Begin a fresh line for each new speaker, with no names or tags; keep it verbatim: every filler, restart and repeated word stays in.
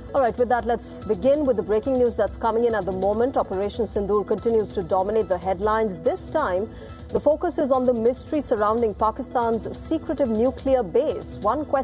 All right, with that, let's begin with the breaking news that's coming in at the moment. Operation Sindoor continues to dominate the headlines. This time, the focus is on the mystery surrounding Pakistan's secretive nuclear base. One question